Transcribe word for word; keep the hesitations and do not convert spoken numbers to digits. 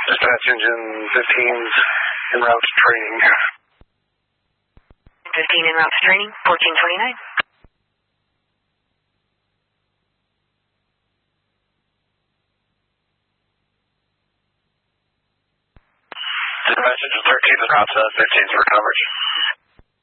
Dispatch engine fifteen's en route to training. fifteen en route to training, fourteen twenty-nine. Dispatch engine thirteen en route to fifteen's for coverage.